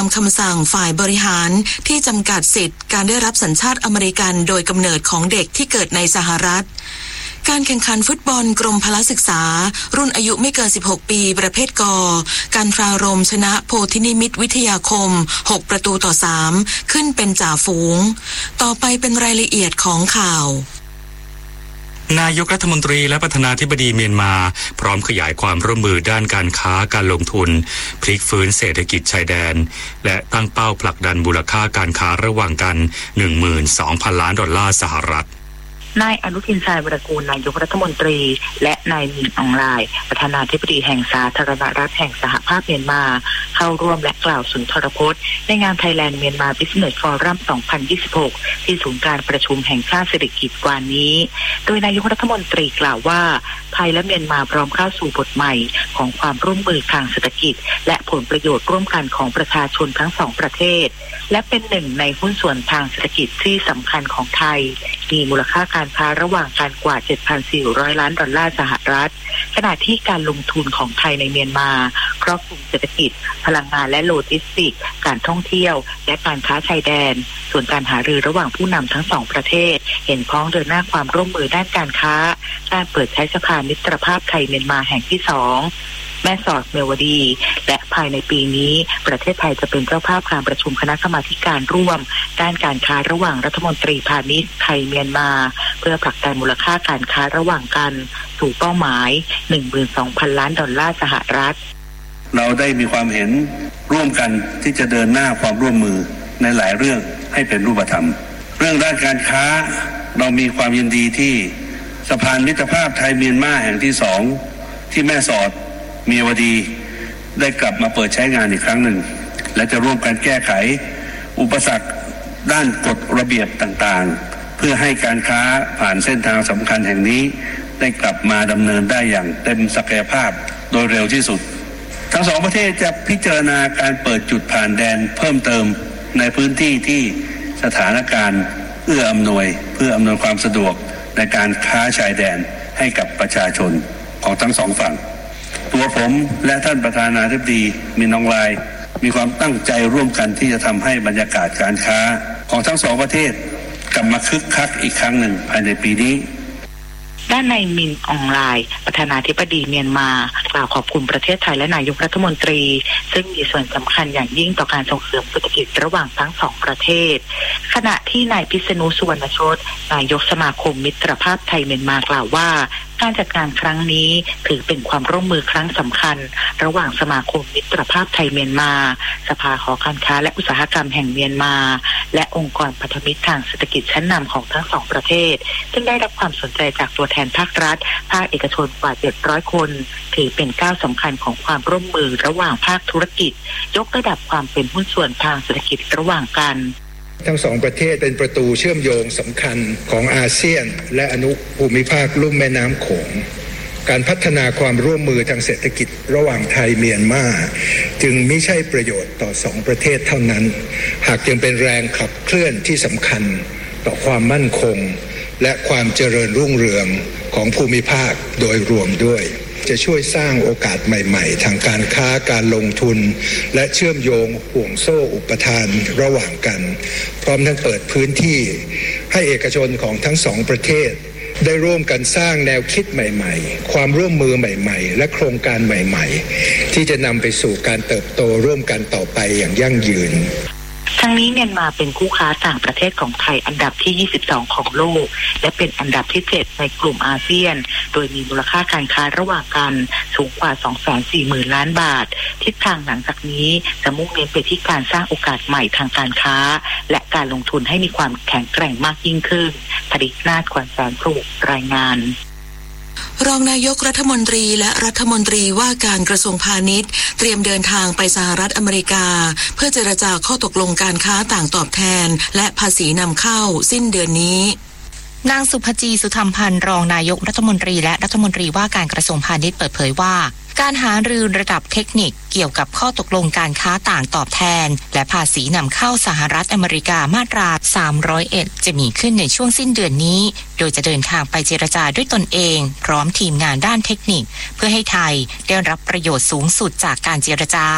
ามคำสั่งฝ่ายบริหารที่จำกัดสิทธิ์การได้รับสัญชาติอเมริกันโดยกำเนิดของเด็กที่เกิดในสหรัฐการแข่งขันฟุตบอลกรมพละศึกษารุ่นอายุไม่เกิน16ปีประเภทกการทรารมชนะโพธินิมิตรวิทยาคม6-3ขึ้นเป็นจ่าฝูงต่อไปเป็นรายละเอียดของข่าวนายกรัฐมนตรีและประธานาธิบดีเมียนมาพร้อมขยายความร่วมมือด้านการค้าการลงทุนพลิกฟื้นเศรษฐกิจชายแดนและตั้งเป้าผลักดันมูลค่าการค้าระหว่างกัน 12,000 ล้านดอลลาร์สหรัฐนายอนุทินชาญวิรากูลนายกรัฐมนตรีและนายมินอองไลน์ประธานาธิบดีแห่งสาธารณรัฐแห่งสหภาพเมียนมาเข้าร่วมและกล่าวสุนทรพจน์ในงาน Thailand Myanmar Business Forum 2026 ที่ศูนย์การประชุมแห่งชาติเศรษฐกิจกว่านี้โดยนายกรัฐมนตรีกล่าวว่าไทยและเมียนมาพร้อมเข้าสู่บทใหม่ของความร่วมมือทางเศรษฐกิจและผลประโยชน์ร่วมกันของประชาชนทั้งสองประเทศและเป็นหนึ่งในหุ้นส่วนทางเศรษฐกิจที่สำคัญของไทยมีมูลค่าการค้าระหว่างกันกว่า 7,400 ล้านดอลลาร์สหรัฐขณะที่การลงทุนของไทยในเมียนมาครอบคลุมเศรษฐกิจพลังงานและโลจิสติกส์การท่องเที่ยวและการค้าชายแดนส่วนการหารือระหว่างผู้นำทั้งสองประเทศเห็นพ้องเดินหน้าความร่วมมือด้านการค้าการเปิดใช้สะพานมิตรภาพไทยเมียนมาแห่งที่2แม่สอดเมวดีและภายในปีนี้ประเทศไทยจะเป็นเจ้าภาพการประชุมคณะกรรมาการร่วมด้านการค้าระหว่างรัฐมนตรีพาณิชย์ไทยเมียนมาเพื่อผลักดันมูลค่าการค้าระหว่างกันสู่เป้าหมาย 12,000 ล้านดอลลาร์สหรัฐเราได้มีความเห็นร่วมกันที่จะเดินหน้าความร่วมมือในหลายเรื่องให้เป็นรูปธรรมเรื่องด้านการค้าเรามีความยินดีที่สะพานมิตรภาพไทยเมียนมาแห่งที่2ที่แม่สอดเมียวดีได้กลับมาเปิดใช้งานอีกครั้งหนึ่งและจะร่วมกันแก้ไขอุปสรรคด้านกฎระเบียบต่างๆเพื่อให้การค้าผ่านเส้นทางสำคัญแห่งนี้ได้กลับมาดำเนินได้อย่างเต็มศักยภาพโดยเร็วที่สุดทั้งสองประเทศจะพิจารณาการเปิดจุดผ่านแดนเพิ่มเติมในพื้นที่ที่สถานการณ์เอื้ออำนวยเพื่ออำนวยความสะดวกในการค้าชายแดนให้กับประชาชนของทั้งสองฝั่งตัวผมและท่านประธานาธิบดีมินอองไลน์มีความตั้งใจร่วมกันที่จะทำให้บรรยากาศการค้าของทั้งสองประเทศกลับมาคึกคักอีกครั้งหนึ่งภายในปีนี้ด้านนายมินอองไลน์ประธานาธิบดีเมียนมากล่าวขอบคุณประเทศไทยและนายกรัฐมนตรีซึ่งมีส่วนสำคัญอย่างยิ่งต่อการส่งเสริมเศรษฐกิจระหว่างทั้งสองประเทศขณะที่นายพิษณุสุวรรณโชตินายกสมาคมมิตรภาพไทยเมียนมากล่าวว่าการจัดการครั้งนี้ถือเป็นความร่วมมือครั้งสำคัญระหว่างสมาคมมิตรภาพไทยเมียนมาสภาหอการค้าและอุตสาหกรรมแห่งเมียนมาและองค์กรพันธมิตรทางเศรษฐกิจชั้นนำของทั้งสองประเทศซึ่งได้รับความสนใจจากตัวแทนภาครัฐภาคเอกชนกว่า700คนถือเป็นก้าวสำคัญของความร่วมมือระหว่างภาคธุรกิจยกระดับความเป็นหุ้นส่วนทางเศรษฐกิจระหว่างกันทั้งสองประเทศเป็นประตูเชื่อมโยงสำคัญของอาเซียนและอนุภูมิภาคลุ่มแม่น้ำโขงการพัฒนาความร่วมมือทางเศรษฐกิจระหว่างไทยเมียนมาจึงไม่ใช่ประโยชน์ต่อสองประเทศเท่านั้นหากยังเป็นแรงขับเคลื่อนที่สำคัญต่อความมั่นคงและความเจริญรุ่งเรืองของภูมิภาคโดยรวมด้วยจะช่วยสร้างโอกาสใหม่ๆทางการค้าการลงทุนและเชื่อมโยงห่วงโซ่อุปทานระหว่างกันพร้อมทั้งเปิดพื้นที่ให้เอกชนของทั้งสองประเทศได้ร่วมกันสร้างแนวคิดใหม่ๆความร่วมมือใหม่ๆและโครงการใหม่ๆที่จะนำไปสู่การเติบโตร่วมกันต่อไปอย่างยั่งยืนทั้งนี้เมียนมาเป็นคู่ค้าต่างประเทศของไทยอันดับที่22ของโลกและเป็นอันดับที่7ในกลุ่มอาเซียนโดยมีมูลค่าการค้าระหว่างกันสูงกว่า 240,000 ล้านบาททิศทางหลังจากนี้จะมุ่งเน้นไปที่การสร้างโอกาสใหม่ทางการค้าและการลงทุนให้มีความแข็งแกร่งมากยิ่งขึ้นผลิตนาถ ขวัญแสนสุขรายงานรองนายกรัฐมนตรีและรัฐมนตรีว่าการกระทรวงพาณิชย์เตรียมเดินทางไปสหรัฐอเมริกาเพื่อเจรจาข้อตกลงการค้าต่างตอบแทนและภาษีนำเข้าสิ้นเดือนนี้นางสุภจีสุธรรมพันธ์รองนายกรัฐมนตรีและรัฐมนตรีว่าการกระทรวงพาณิชย์เปิดเผยว่าการหารือระดับเทคนิคเกี่ยวกับข้อตกลงการค้าต่างตอบแทนและภาษีนำเข้าสหรัฐอเมริกามาตรา301จะมีขึ้นในช่วงสิ้นเดือนนี้โดยจะเดินทางไปเจรจาด้วยตนเองพร้อมทีมงานด้านเทคนิคเพื่อให้ไทยได้รับประโยชน์สูงสุดจากการเจรจา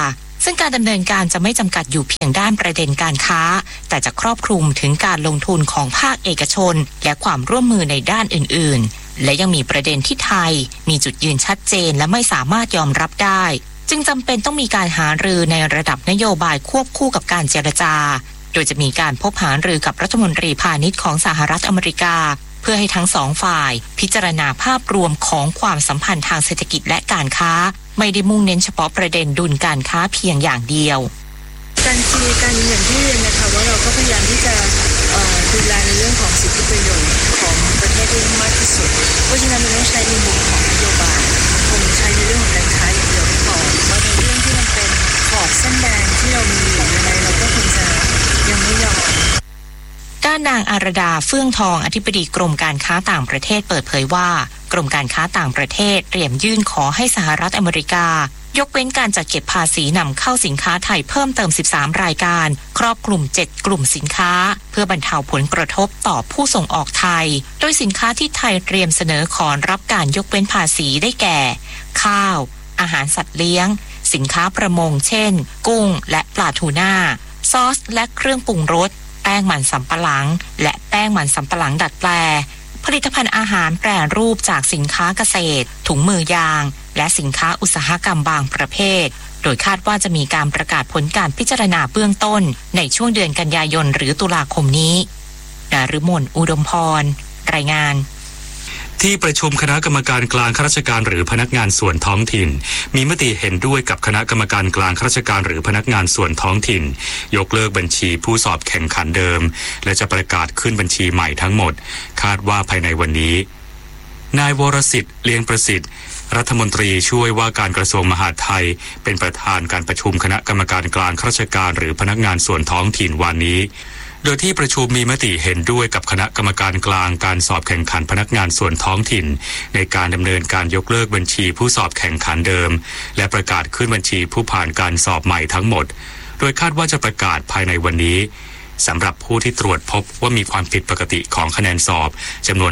ซึ่งการดำเนินการจะไม่จำกัดอยู่เพียงด้านประเด็นการค้าแต่จะครอบคลุมถึงการลงทุนของภาคเอกชนและความร่วมมือในด้านอื่นๆและยังมีประเด็นที่ไทยมีจุดยืนชัดเจนและไม่สามารถยอมรับได้จึงจำเป็นต้องมีการหารือในระดับนโยบายควบคู่กับการเจรจาโดยจะมีการพบหารือกับรัฐมนตรีพาณิชย์ของสหรัฐอเมริกาเพื่อให้ทั้งสองฝ่ายพิจารณาภาพรวมของความสัมพันธ์ทางเศรษฐกิจและการค้าไม่ได้มุ่งเน้นเฉพาะประเด็นดุลการค้าเพียงอย่างเดียวการคุยกันอย่างที่เรียนนะคะว่าเราก็พยายามที่จะดูแลในเรื่องของสิทธิประโยชน์ของประเทศให้มากที่สุดเพราะฉะนั้นมันต้องใช้ในมุมของนโยบายคงใช้ในเรื่องของการค้าอย่างเดียวไม่พอว่าในเรื่องที่มันเป็นขอบเส้นแดงที่เรามีอยู่ในเราก็คงจะยังไม่ยอมด้านนางอารดาเฟื่องทองอธิบดีกรมการค้าต่างประเทศเปิดเผยว่ากรมการค้าต่างประเทศเตรียมยื่นขอให้สหรัฐอเมริกายกเว้นการจัดเก็บภาษีนำเข้าสินค้าไทยเพิ่มเติม13รายการครอบคลุม7กลุ่มสินค้าเพื่อบรรเทาผลกระทบต่อผู้ส่งออกไทยโดยสินค้าที่ไทยเตรียมเสนอขอรับการยกเว้นภาษีได้แก่ข้าวอาหารสัตว์เลี้ยงสินค้าประมงเช่นกุ้งและปลาทูน่าซอสและเครื่องปรุงรสแป้งมันสำปะหลังและแป้งมันสำปะหลังดัดแปลผลิตภัณฑ์อาหารแปรรูปจากสินค้าเกษตรถุงมือยางและสินค้าอุตสาหกรรมบางประเภทโดยคาดว่าจะมีการประกาศผลการพิจารณาเบื้องต้นในช่วงเดือนกันยายนหรือตุลาคมนี้นฤมลอุดมพรรายงานที่ประชุมคณะกรรมการกลางข้าราชการหรือพนักงานส่วนท้องถิ่นมีมติเห็นด้วยกับคณะกรรมการกลางข้าราชการหรือพนักงานส่วนท้องถิ่นยกเลิกบัญชีผู้สอบแข่งขันเดิมและจะประกาศขึ้นบัญชีใหม่ทั้งหมดคาดว่าภายในวันนี้นายวรสิทธิ์เลี้ยงประสิทธิ์รัฐมนตรีช่วยว่าการกระทรวงมหาดไทยเป็นประธานการประชุมคณะกรรมการกลางข้าราชการหรือพนักงานส่วนท้องถิ่นวันนี้โดยที่ประชุมมีมติเห็นด้วยกับคณะกรรมการกลางการสอบแข่งขันพนักงานส่วนท้องถิ่นในการดำเนินการยกเลิกบัญชีผู้สอบแข่งขันเดิมและประกาศขึ้นบัญชีผู้ผ่านการสอบใหม่ทั้งหมดโดยคาดว่าจะประกาศภายในวันนี้สำหรับผู้ที่ตรวจพบว่ามีความผิดปกติของคะแนนสอบจำนวน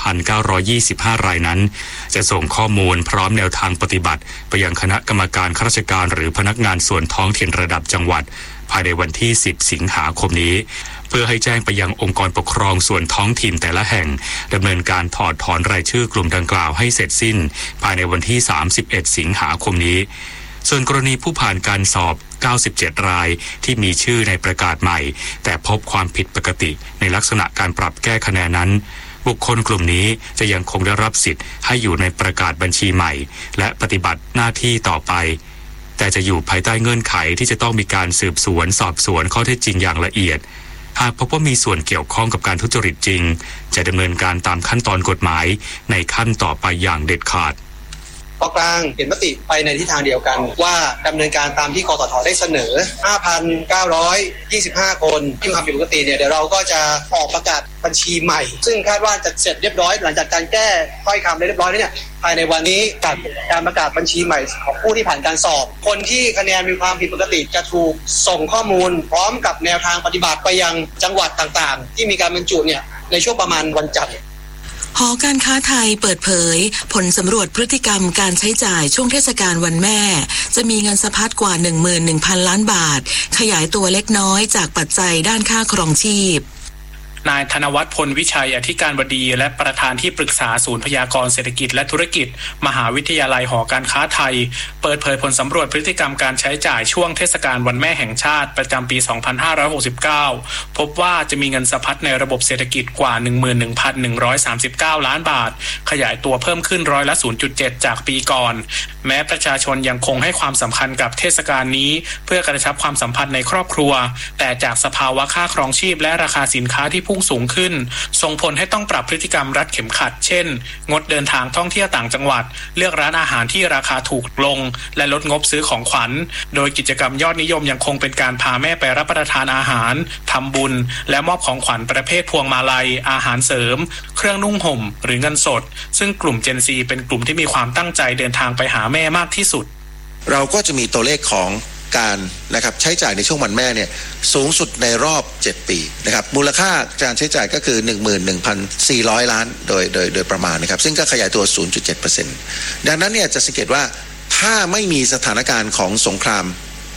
5,925 รายนั้นจะส่งข้อมูลพร้อมแนวทางปฏิบัติไปยังคณะกรรมการข้าราชการหรือพนักงานส่วนท้องถิ่นระดับจังหวัดภายในวันที่10สิงหาคมนี้เพื่อให้แจ้งไปยังองค์กรปกครองส่วนท้องถิ่นแต่ละแห่งดำเนินการถอดถอนรายชื่อกลุ่มดังกล่าวให้เสร็จสิ้นภายในวันที่31สิงหาคมนี้ส่วนกรณีผู้ผ่านการสอบ97รายที่มีชื่อในประกาศใหม่แต่พบความผิดปกติในลักษณะการปรับแก้คะแนนนั้นบุคคลกลุ่มนี้จะยังคงได้รับสิทธิ์ให้อยู่ในประกาศบัญชีใหม่และปฏิบัติหน้าที่ต่อไปแต่จะอยู่ภายใต้เงื่อนไขที่จะต้องมีการสืบสวนสอบสวนข้อเท็จจริงอย่างละเอียดหากพบว่ามีส่วนเกี่ยวข้องกับการทุจริตจริงจะดำเนินการตามขั้นตอนกฎหมายในขั้นต่อไปอย่างเด็ดขาดกลางเห็นมติไปในทิศทางเดียวกันว่าดำเนินการตามที่กตท.ได้เสนอ 5,925 คนที่มีความผิดปกติเนี่ยเดี๋ยวเราก็จะออกประกาศบัญชีใหม่ซึ่งคาดว่าจะเสร็จเรียบร้อยหลังจากการแก้ถ้อยคำได้เรียบร้อยแล้วเนี่ยภายในวันนี้กับการประกาศบัญชีใหม่ของผู้ที่ผ่านการสอบคนที่คะแนนมีความผิดปกติจะถูกส่งข้อมูลพร้อมกับแนวทางปฏิบัติไปยังจังหวัดต่างๆที่มีการบรรจุเนี่ยในช่วงประมาณวันจันทร์หอการค้าไทยเปิดเผยผลสำรวจพฤติกรรมการใช้จ่ายช่วงเทศกาลวันแม่จะมีเงินสะพัดกว่า 11,000 ล้านบาทขยายตัวเล็กน้อยจากปัจจัยด้านค่าครองชีพนายธนวัฒน์พลวิชัยอธิการบดีและประธานที่ปรึกษาศูนย์พยากรณ์เศรษฐกิจและธุรกิจมหาวิทยาลัยหอการค้าไทยเปิดเผยผลสำรวจพฤติกรรมการใช้จ่ายช่วงเทศกาลวันแม่แห่งชาติประจำปี 2569 พบว่าจะมีเงินสะพัดในระบบเศรษฐกิจกว่า 11,139 ล้านบาทขยายตัวเพิ่มขึ้นร้อยละ 0.7 จากปีก่อนแม้ประชาชนยังคงให้ความสำคัญกับเทศกาลนี้เพื่อกระชับความสัมพันธ์ในครอบครัวแต่จากสภาวะค่าครองชีพและราคาสินค้าที่พุ่งสูงขึ้นส่งผลให้ต้องปรับพฤติกรรมรัดเข็มขัดเช่นงดเดินทางท่องเที่ยวต่างจังหวัดเลือกร้านอาหารที่ราคาถูกลงและลดงบซื้อของขวัญโดยกิจกรรมยอดนิยมยังคงเป็นการพาแม่ไปรับประทานอาหารทำบุญและมอบของขวัญประเภทพวงมาลัยอาหารเสริมเครื่องนุ่งห่มหรือเงินสดซึ่งกลุ่ม Gen Z เป็นกลุ่มที่มีความตั้งใจเดินทางไปหาแม่มากที่สุดเราก็จะมีตัวเลขของการนะครับใช้จ่ายในช่วงวันแม่เนี่ยสูงสุดในรอบ7ปีนะครับมูลค่าการใช้จ่ายก็คือ 11,400 ล้านโดยประมาณนะครับซึ่งก็ขยายตัว 0.7% ดังนั้นเนี่ยจะสังเกตว่าถ้าไม่มีสถานการณ์ของสงคราม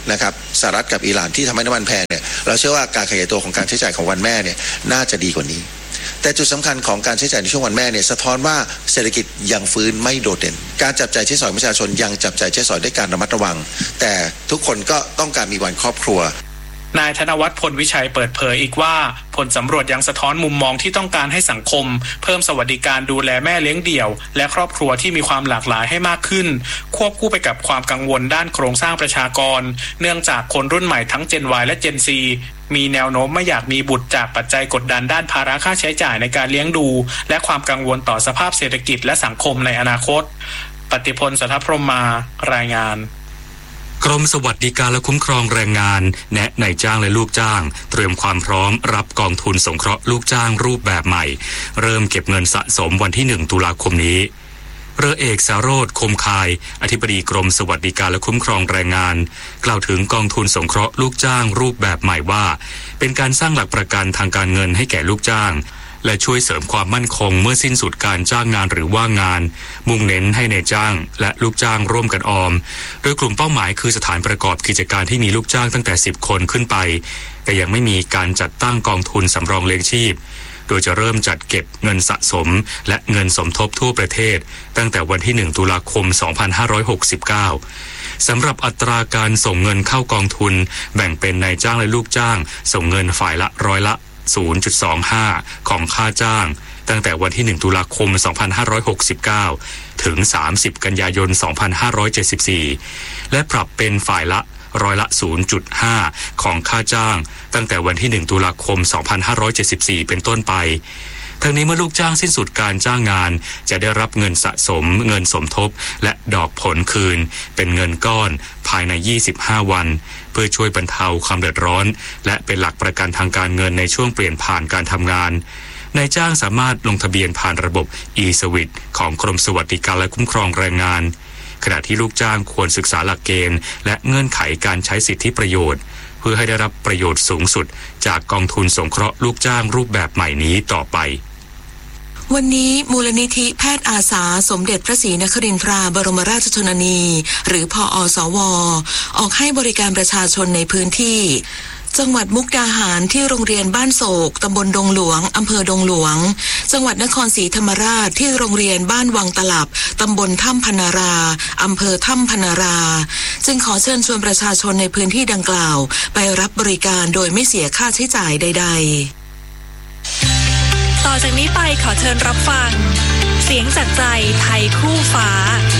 นะครับสหรัฐกับอิหร่านที่ทำให้น้ำมันแพงเนี่ยเราเชื่อว่าการขยายตัวของการใช้จ่ายของวันแม่เนี่ยน่าจะดีกว่านี้แต่จุดสำคัญของการใช้จ่ายในช่วงวันแม่เนี่ยสะท้อนว่าเศรษฐกิจยังฟื้นไม่โดดเด่นการจับจ่ายใช้สอยประชาชนยังจับจ่ายใช้สอยด้วยการระมัดระวังแต่ทุกคนก็ต้องการมีวันครอบครัวนายธนวัฒน์พลวิชัยเปิดเผยอีกว่าผลสำรวจยังสะท้อนมุมมองที่ต้องการให้สังคมเพิ่มสวัสดิการดูแลแม่เลี้ยงเดี่ยวและครอบครัวที่มีความหลากหลายให้มากขึ้นควบคู่ไปกับความกังวลด้านโครงสร้างประชากรเนื่องจากคนรุ่นใหม่ทั้ง Gen Y และ Gen Z มีแนวโน้มไม่อยากมีบุตรจากปัจจัยกดดันด้านภาระค่าใช้จ่ายในการเลี้ยงดูและความกังวลต่อสภาพเศรษฐกิจและสังคมในอนาคตปฏิพล สัทธพรหมารายงานกรมสวัสดิการและคุ้มครองแรงงานแนะนายจ้างและลูกจ้างเตรียมความพร้อมรับกองทุนสงเคราะห์ลูกจ้างรูปแบบใหม่เริ่มเก็บเงินสะสมวันที่1 ตุลาคมนี้เรือเอกสารโรจน์ คมคายอธิบดีกรมสวัสดิการและคุ้มครองแรงงานกล่าวถึงกองทุนสงเคราะห์ลูกจ้างรูปแบบใหม่ว่าเป็นการสร้างหลักประกันทางการเงินให้แก่ลูกจ้างและช่วยเสริมความมั่นคงเมื่อสิ้นสุดการจ้างงานหรือว่างงานมุ่งเน้นให้นายจ้างและลูกจ้างร่วมกันออมโดยกลุ่มเป้าหมายคือสถานประกอบกิจการที่มีลูกจ้างตั้งแต่10 คนขึ้นไปแต่ยังไม่มีการจัดตั้งกองทุนสำรองเลี้ยงชีพโดยจะเริ่มจัดเก็บเงินสะสมและเงินสมทบทั่วประเทศตั้งแต่วันที่1 ตุลาคม 2569สำหรับอัตราการส่งเงินเข้ากองทุนแบ่งเป็นนายจ้างและลูกจ้างส่งเงินฝ่ายละร้อยละ0.25 ของค่าจ้างตั้งแต่วันที่1 ตุลาคม 2569ถึง30 กันยายน 2574และปรับเป็นฝ่ายละร้อยละ 0.5 ของค่าจ้างตั้งแต่วันที่1 ตุลาคม 2574เป็นต้นไปทั้งนี้เมื่อลูกจ้างสิ้นสุดการจ้างงานจะได้รับเงินสะสมเงินสมทบและดอกผลคืนเป็นเงินก้อนภายใน25 วันเพื่อช่วยบรรเทาความเดือดร้อนและเป็นหลักประกันทางการเงินในช่วงเปลี่ยนผ่านการทำงานนายจ้างสามารถลงทะเบียนผ่านระบบ e-Switch ของกรมสวัสดิการและคุ้มครองแรงงานขณะที่ลูกจ้างควรศึกษาหลักเกณฑ์และเงื่อนไขการใช้สิทธิประโยชน์เพื่อให้ได้รับประโยชน์สูงสุดจากกองทุนสงเคราะห์ลูกจ้างรูปแบบใหม่นี้ต่อไปวันนี้มูลนิธิแพทย์อาสาสมเด็จพระศรีนครินทราบรมราชชนนีหรือพอสว.ออกให้บริการประชาชนในพื้นที่จังหวัดมุกดาหารที่โรงเรียนบ้านโศกตำบลดงหลวงอำเภอดงหลวงจังหวัดนครศรีธรรมราชที่โรงเรียนบ้านวังตลับตำบลถ้ำพนาราอำเภอถ้ำพนาราจึงขอเชิญชวนประชาชนในพื้นที่ดังกล่าวไปรับบริการโดยไม่เสียค่าใช้จ่ายใดๆต่อจากนี้ไปขอเชิญรับฟังเสียงจากใจไทยคู่ฟ้า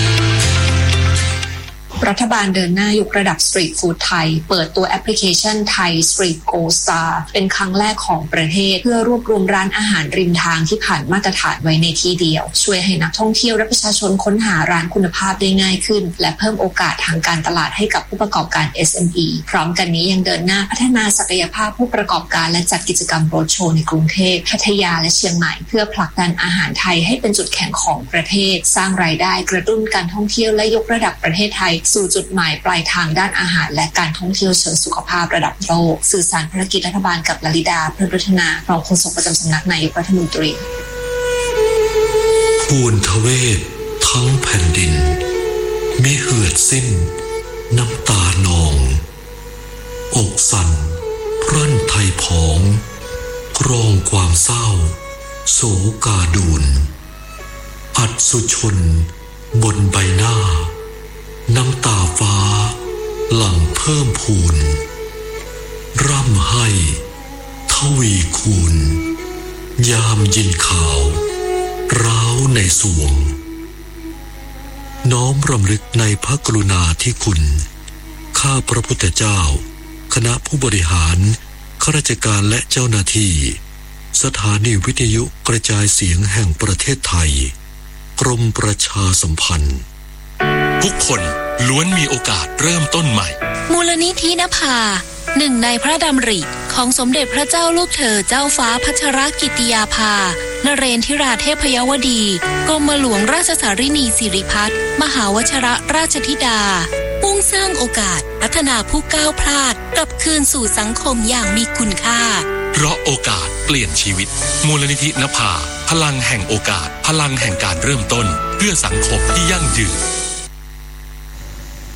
รัฐบาลเดินหน้ายกระดับสตรีทฟู้ดไทยเปิดตัวแอปพลิเคชันไทยสตรีทโกสตาร์เป็นครั้งแรกของประเทศเพื่อรวบรวมร้านอาหารริมทางที่ผ่านมาตรฐานไว้ในที่เดียวช่วยให้นักท่องเที่ยวและประชาชนค้นหาร้านคุณภาพได้ง่ายขึ้นและเพิ่มโอกาสทางการตลาดให้กับผู้ประกอบการ SME พร้อมกันนี้ยังเดินหน้าพัฒนาศักยภาพผู้ประกอบการและจัดกิจกรรมโรดโชว์ในกรุงเทพพัทยาและเชียงใหม่เพื่อผลักดันอาหารไทยให้เป็นจุดแข็งของประเทศสร้างรายได้กระตุ้นการท่องเที่ยวและยกระดับประเทศไทยสู่จุดหมายปลายทางด้านอาหารและการท่องเที่ยวเชิงสุขภาพระดับโลกสื่อสารภารกิจรัฐบาลกับลลิดาเพื่อพัฒนารองโฆษกประจำสำนักนายกรัฐมนตรีภูนทเวศทั้งแผ่นดินมิเหือดสิ้นน้ำตานองอกสั่นพรั่นไทยผองกรองความเศร้าโศกาดูนอัศสุชนบนใบหน้าน้ำตาฟ้าหลั่งเพิ่มพูนร่ำให้ทวีคูณยามยินข่าวร้าวในสวงน้อมรำลึกในพระกรุณาธิคุณข้าพระพุทธเจ้าคณะผู้บริหารข้าราชการและเจ้าหน้าที่สถานีวิทยุกระจายเสียงแห่งประเทศไทยกรมประชาสัมพันธ์ทุกคนล้วนมีโอกาสเริ่มต้นใหม่มูลนิธินภาหนึ่งในพระดำริของสมเด็จพระเจ้าลูกเธอเจ้าฟ้าพัชรกิติยาภานเรนทิราเทพยวดีกรมหลวงราชสารินีสิริพัฒน์มหาวชิรราชธิดามุ่งสร้างโอกาสพัฒนาผู้ก้าวพลาดกลับคืนสู่สังคมอย่างมีคุณค่าเพราะโอกาสเปลี่ยนชีวิตมูลนิธินภาพลังแห่งโอกาสพลังแห่งการเริ่มต้นเพื่อสังคมที่ยั่งยืน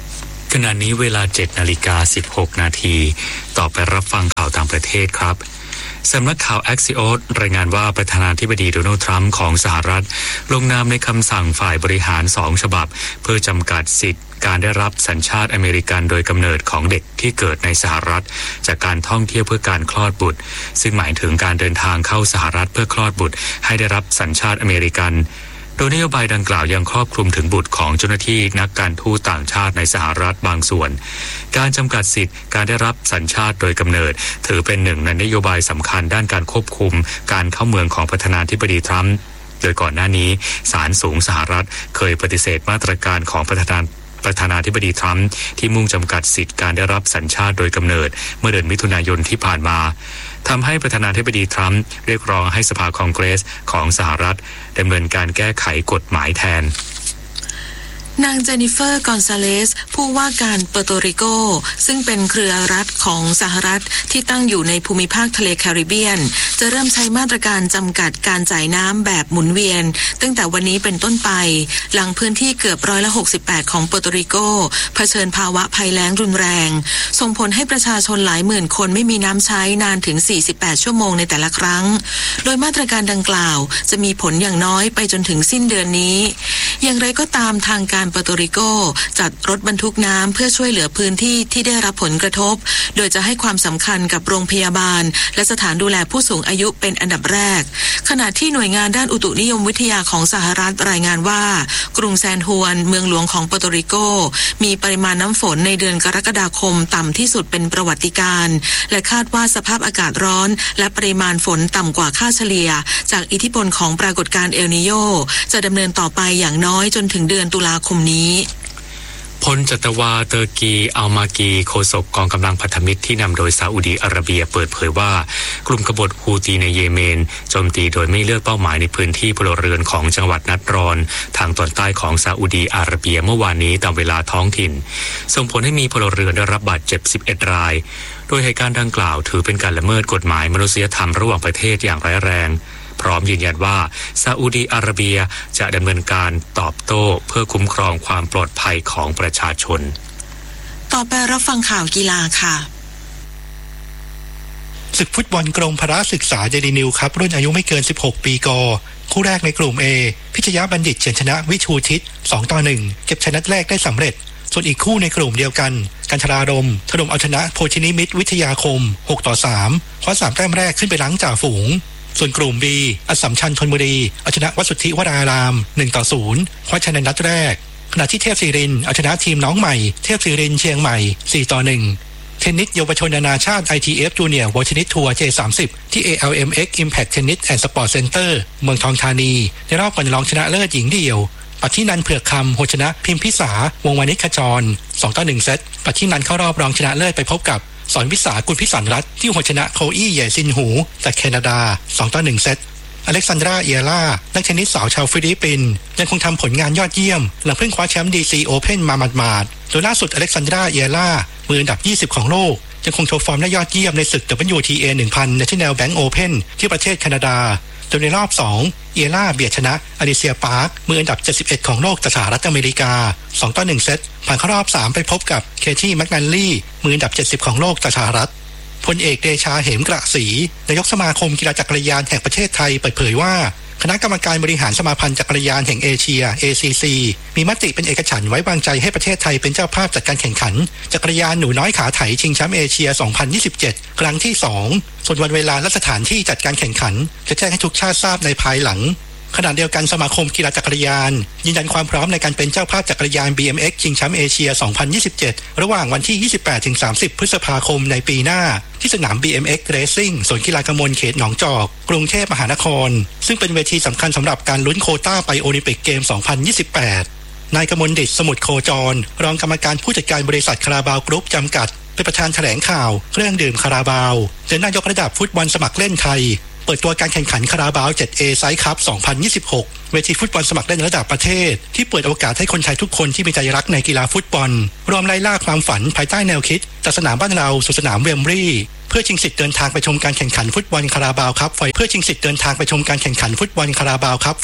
ขณะนี้เวลา 7:16 นาทีต่อไปรับฟังข่าวต่างประเทศครับสำนักข่าว Axios รายงานว่าประธานาธิบดีโดนัลด์ทรัมป์ของสหรัฐลงนามในคำสั่งฝ่ายบริหาร2ฉบับเพื่อจำกัดสิทธิการได้รับสัญชาติอเมริกันโดยกำเนิดของเด็กที่เกิดในสหรัฐจากการท่องเที่ยวเพื่อการคลอดบุตรซึ่งหมายถึงการเดินทางเข้าสหรัฐเพื่อคลอดบุตรให้ได้รับสัญชาติอเมริกันโดยนโยบายดังกล่าวยังครอบคลุมถึงบุตรของเจ้าหน้าที่นักการทูตต่างชาติในสหรัฐบางส่วนการจำกัดสิทธิการได้รับสัญชาติโดยกำเนิดถือเป็นหนึ่งในนโยบายสำคัญด้านการควบคุมการเข้าเมืองของประธานาธิบดีทรัมป์โดยก่อนหน้านี้ศาลสูงสหรัฐเคยปฏิเสธมาตรการของประธานาธิบดีทรัมป์ที่มุ่งจำกัดสิทธิการได้รับสัญชาติโดยกำเนิดเมื่อเดือนมิถุนายนที่ผ่านมาทำให้ประธานาธิบดีทรัมป์เรียกร้องให้สภาคองเกรสของสหรัฐดำเนินการแก้ไขกฎหมายแทนนางเจนิเฟอร์กอนซาเลสผู้ว่าการเปอร์โตริโกซึ่งเป็นเครือรัฐของสหรัฐที่ตั้งอยู่ในภูมิภาคทะเลแคริบเบียนจะเริ่มใช้มาตรการจำกัดการจ่ายน้ำแบบหมุนเวียนตั้งแต่วันนี้เป็นต้นไปหลังพื้นที่เกือบ68%ของเปอร์โตริโกเผชิญภาวะภัยแล้งรุนแรงส่งผลให้ประชาชนหลายหมื่นคนไม่มีน้ำใช้นานถึง48ชั่วโมงในแต่ละครั้งโดยมาตรการดังกล่าวจะมีผลอย่างน้อยไปจนถึงสิ้นเดือนนี้อย่างไรก็ตามทางการเปอร์โตริโกจัดรถบรรทุกน้ำเพื่อช่วยเหลือพื้นที่ที่ได้รับผลกระทบโดยจะให้ความสำคัญกับโรงพยาบาลและสถานดูแลผู้สูงอายุเป็นอันดับแรกขณะที่หน่วยงานด้านอุตุนิยมวิทยาของสหรัฐรายงานว่ากรุงแซนฮวนเมืองหลวงของเปอร์โตริโกมีปริมาณน้ำฝนในเดือนกรกฎาคมต่ำที่สุดเป็นประวัติการณ์และคาดว่าสภาพอากาศร้อนและปริมาณฝนต่ำกว่าค่าเฉลี่ยจากอิทธิพลของปรากฏการณ์เอลนีโญจะดำเนินต่อไปอย่างน้อยจนถึงเดือนตุลาคมนี้พลจัตวาเตอร์กีอัลมากีโฆษกกองกำลังพันธมิตรที่นำโดยซาอุดีอาระเบียเปิดเผยว่ากลุ่มกบฏฮูตีในเยเมนโจมตีโดยไม่เลือกเป้าหมายในพื้นที่พลเรือนของจังหวัดนัดรอนทางตอนใต้ของซาอุดีอาระเบียเมื่อวานนี้ตามเวลาท้องถิ่นส่งผลให้มีพลเรือนได้รับบาดเจ็บ11รายโดยเหตุการณ์ดังกล่าวถือเป็นการละเมิดกฎหมายมนุษยธรรมระหว่างประเทศอย่างร้ายแรงพร้อมยืนยันว่าซาอุดีอาระเบียจะดำเนินการตอบโต้เพื่อคุ้มครองความปลอดภัยของประชาชนต่อไปรับฟังข่าวกีฬาค่ะศึกฟุตบอลกรมพละศึกษาเจดีนิวครับรุ่นอายุไม่เกิน16ปีกคู่แรกในกลุ่ม A พิชยบัณฑิตเฉือนชนะวิชูทิศ 2-1 เก็บชนะแรกได้สำเร็จส่วนอีกคู่ในกลุ่มเดียวกันกันทรารมถล่มเอาชนะโพชินิมิตรวิทยาคม 6-3 คว้า3แต้มแรกขึ้นไปล้างจ่าฝูงส่วนกลุ่ม B อัสสัมชัญธนบุรีเอาชนะวัดสุทธิวราราม 1-0 คว้าชนะนัดแรกขณะที่เทพศิรินทร์เอาชนะทีมน้องใหม่เทพศิรินทร์เชียงใหม่ 4-1 เทนนิสเยาวชนนานาชาติ ITF Junior World Tennis Tour J30 ที่ ALMX Impact Tennis and Sport Center เมืองทองธานีในรอบก่อนรองชนะเลิศหญิงเดี่ยวปัทธินันท์เผือกคำโหชนะพิมพิสาวงวานิชขจร 2-1 เซตปัทธินันท์เข้ารอบรองชนะเลิศไปพบกับสอนวิสากุลพิสันรัตน์ที่โหชนะโคอี้เย่ซินหูจากแคนาดา 2-1 เซตอเล็กซานดราเอียร่านักเทนนิสสาวชาวฟิลิปปินส์ยังคงทำผลงานยอดเยี่ยมหลังเพิ่งคว้าแชมป์ DC Open มาหมาดๆโดยล่าสุดอเล็กซานดราเอียร่ามืออันดับ20ของโลกยังคงโชว์ฟอร์มได้ยอดเยี่ยมในศึก WTA 1000 National Bank Open ที่ประเทศแคนาดาโดยในรอบ2เอียร่าเบียดชนะอลิเซียปาร์คมืออันดับ71ของโลกจากสหรัฐอเมริกา 2-1 เซตผ่านเข้ารอบ3ไปพบกับเคที่แมคนันลี่มืออันดับ70ของโลกจากสหรัฐพลเอกเดชาเหมกระศรีนายกสมาคมกีฬาจักรยานแห่งประเทศไทยเปิดเผยว่าคณะกรรมการบริหารสมาพันธ์จักรยานแห่งเอเชีย ACC มีมติเป็นเอกฉันท์ไว้วางใจให้ประเทศไทยเป็นเจ้าภาพจัดการแข่งขันจักรยานหนูน้อยขาไถชิงแชมป์เอเชีย 2027 ครั้งที่ 2 ส่วนวันเวลาและสถานที่จัดการแข่งขันจะแจ้งให้ทุกชาติทราบในภายหลังขณะเดียวกันสมาคมกีฬาจักรยานยืนยันความพร้อมในการเป็นเจ้าภาพจักรยาน BMX ชิงแชมป์เอเชีย 2027 ระหว่างวันที่ 28-30 พฤษภาคมในปีหน้าที่สนาม BMX Racing สวนกีฬากมลเขตหนองจอกกรุงเทพมหานครซึ่งเป็นเวทีสำคัญสำหรับการลุ้นโควต้าไปโอลิมปิกเกม 2028 นายกมลดิษฐ์สมุทรโคจรรองกรรมการผู้จัดการบริษัทคาราบาวกรุ๊ปจำกัดเป็นประธานแถลงข่าวเครื่องดื่มคาราบาวและนายกระดับฟุตบอลสมัครเล่นไทยเปิดตัวการแข่งขันคาราบาว 7A ไซส์คัพ 2026 เวทีฟุตบอลสมัครเล่นระดับประเทศที่เปิดโอกาสให้คนไทยทุกคนที่มีใจรักในกีฬาฟุตบอลรวมไล่ล่าความฝันภายใต้แนวคิดจากสนามบ้านเราสู่สนามเวมบลีย์เพื่อชิงสิทธิ์เดินทางไปชมการแข่งขันฟุตบอลคาราบาวคัพเพื่อชิงสิทธิ์เดินทางไปชมการแข่งขันฟุตบอลคาราบาวคัพ